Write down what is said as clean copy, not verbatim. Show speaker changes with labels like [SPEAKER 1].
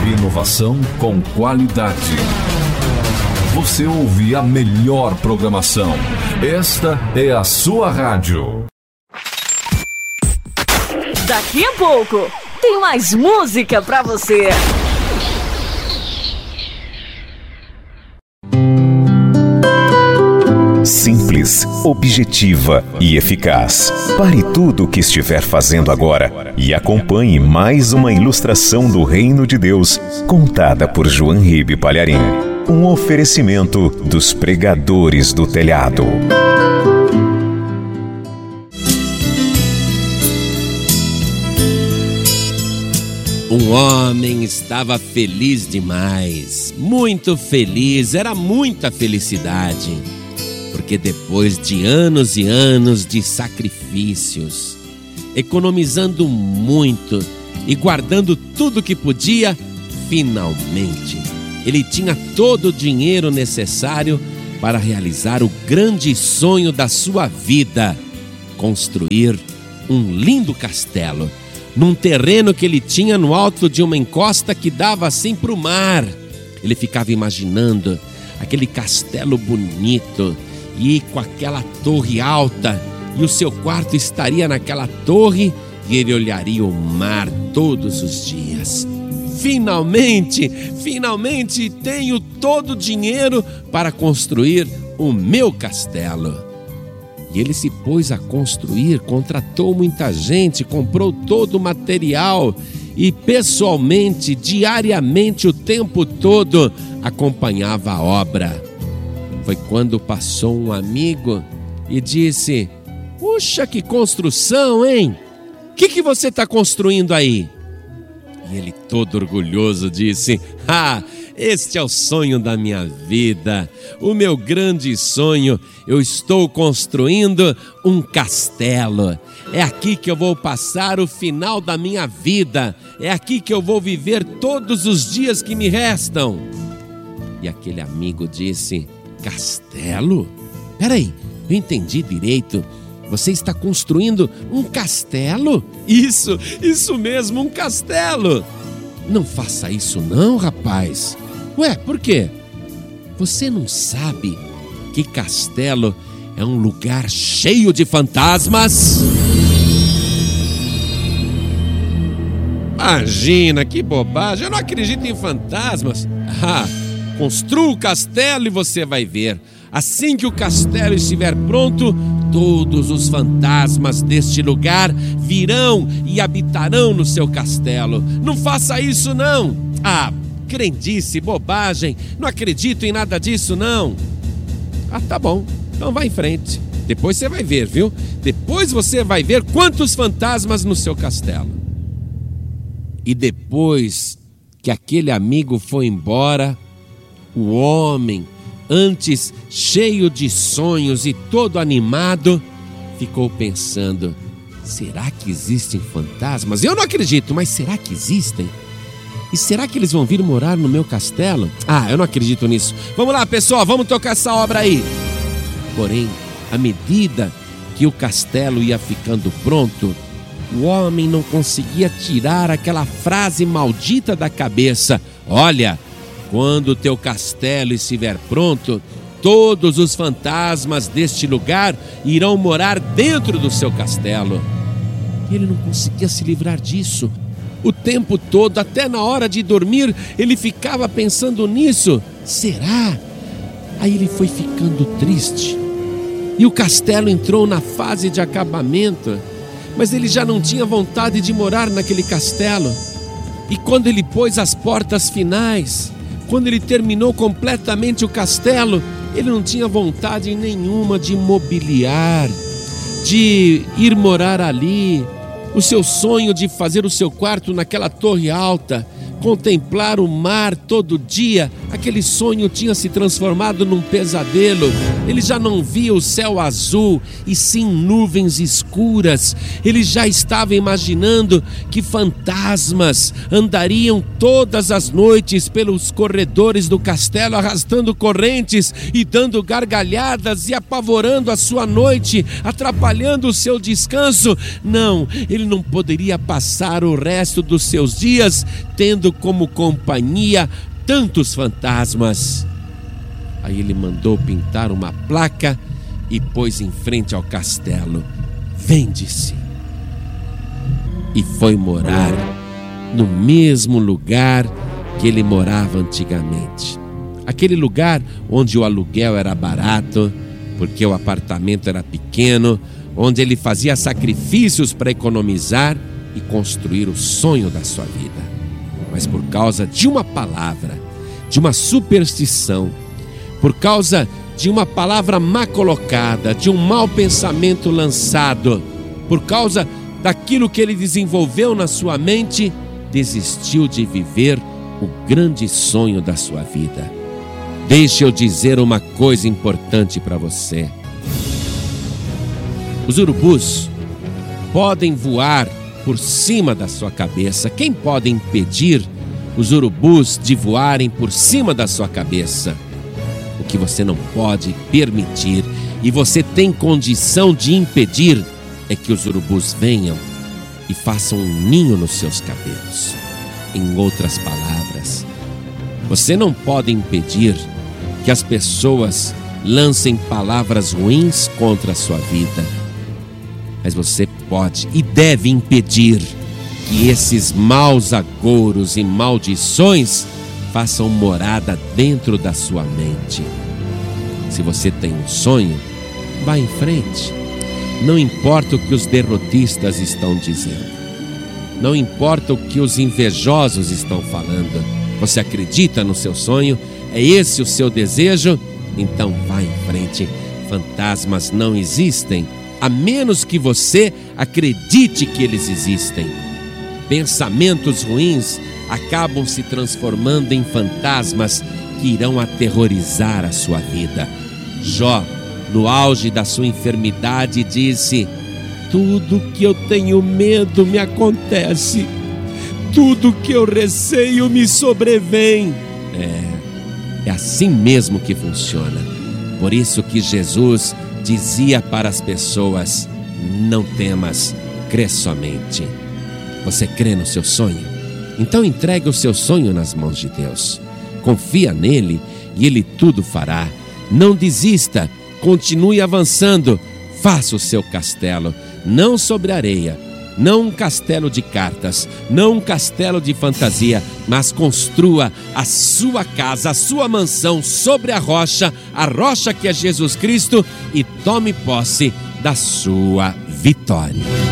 [SPEAKER 1] Inovação com qualidade. Você ouve a melhor programação. Esta é a sua rádio.
[SPEAKER 2] Daqui a pouco tem mais música pra você.
[SPEAKER 3] Simples, objetiva e eficaz. Pare tudo o que estiver fazendo agora e acompanhe mais uma ilustração do Reino de Deus, contada por João Ribe Palharim. Um oferecimento dos pregadores do telhado.
[SPEAKER 4] Um homem estava feliz demais, muito feliz, era muita felicidade. Porque depois de anos e anos de sacrifícios, economizando muito e guardando tudo que podia, finalmente ele tinha todo o dinheiro necessário para realizar o grande sonho da sua vida: construir um lindo castelo num terreno que ele tinha no alto de uma encosta que dava assim para o mar. Ele ficava imaginando aquele castelo bonito e com aquela torre alta, e o seu quarto estaria naquela torre e ele olharia o mar todos os dias. Finalmente tenho todo o dinheiro para construir o meu castelo. E ele se pôs a construir, contratou muita gente, comprou todo o material e pessoalmente, diariamente, o tempo todo, acompanhava a obra. Foi quando passou um amigo e disse: "Puxa, que construção, hein? O que você está construindo aí?" E ele, todo orgulhoso, disse: este é o sonho da minha vida, o meu grande sonho. Eu estou construindo um castelo. É aqui que eu vou passar o final da minha vida. É aqui que eu vou viver todos os dias que me restam." E aquele amigo disse: "Castelo? Peraí, eu entendi direito. Você está construindo um castelo?" Isso mesmo, um castelo." "Não faça isso não, rapaz." "Ué, por quê?" "Você não sabe que castelo é um lugar cheio de fantasmas?" "Imagina, que bobagem, eu não acredito em fantasmas." Construa o castelo e você vai ver. Assim que o castelo estiver pronto, todos os fantasmas deste lugar virão e habitarão no seu castelo. Não faça isso não." Crendice, bobagem, não acredito em nada disso não." Tá bom, então vai em frente. Depois você vai ver, viu? Depois você vai ver quantos fantasmas no seu castelo. E depois que aquele amigo foi embora, o homem, antes cheio de sonhos e todo animado, ficou pensando: será que existem fantasmas? Eu não acredito, mas será que existem? E será que eles vão vir morar no meu castelo? Eu não acredito nisso. Vamos lá, pessoal, vamos tocar essa obra aí. Porém, à medida que o castelo ia ficando pronto, o homem não conseguia tirar aquela frase maldita da cabeça: "Olha, quando o teu castelo estiver pronto, todos os fantasmas deste lugar irão morar dentro do seu castelo." E ele não conseguia se livrar disso. O tempo todo, até na hora de dormir, ele ficava pensando nisso. Será? Aí ele foi ficando triste. E o castelo entrou na fase de acabamento. Mas ele já não tinha vontade de morar naquele castelo. E quando ele pôs as portas finais, quando ele terminou completamente o castelo, ele não tinha vontade nenhuma de mobiliar, de ir morar ali. O seu sonho de fazer o seu quarto naquela torre alta, contemplar o mar todo dia, Aquele sonho tinha se transformado num pesadelo. Ele já não via o céu azul e sim nuvens escuras. Ele já estava imaginando que fantasmas andariam todas as noites pelos corredores do castelo, arrastando correntes e dando gargalhadas e apavorando a sua noite, atrapalhando o seu descanso. Não, ele não poderia passar o resto dos seus dias tendo como companhia tantos fantasmas. Aí ele mandou pintar uma placa e pôs em frente ao castelo: vende-se. E foi morar no mesmo lugar que ele morava antigamente. Aquele lugar onde o aluguel era barato, porque o apartamento era pequeno, onde ele fazia sacrifícios para economizar e construir o sonho da sua vida. Mas por causa de uma palavra, de uma superstição, por causa de uma palavra má colocada, de um mau pensamento lançado, por causa daquilo que ele desenvolveu na sua mente, desistiu de viver o grande sonho da sua vida. Deixe eu dizer uma coisa importante para você. Os urubus podem voar por cima da sua cabeça. Quem pode impedir os urubus de voarem por cima da sua cabeça? O que você não pode permitir e você tem condição de impedir é que os urubus venham e façam um ninho nos seus cabelos. Em outras palavras, você não pode impedir que as pessoas lancem palavras ruins contra a sua vida, mas você pode e deve impedir que esses maus agouros e maldições façam morada dentro da sua mente. Se você tem um sonho, vá em frente. Não importa o que os derrotistas estão dizendo. Não importa o que os invejosos estão falando. Você acredita no seu sonho? É esse o seu desejo? Então vá em frente. Fantasmas não existem, a menos que você acredite que eles existem. Pensamentos ruins acabam se transformando em fantasmas que irão aterrorizar a sua vida. Jó, no auge da sua enfermidade, disse: tudo que eu tenho medo me acontece, tudo que eu receio me sobrevém. É assim mesmo que funciona. Por isso que Jesus dizia para as pessoas: não temas, crê somente. Você crê no seu sonho? Então entregue o seu sonho nas mãos de Deus. Confia nele e ele tudo fará. Não desista, continue avançando. Faça o seu castelo, não sobre areia, não um castelo de cartas, não um castelo de fantasia, mas construa a sua casa, a sua mansão sobre a rocha que é Jesus Cristo, e tome posse da sua vitória.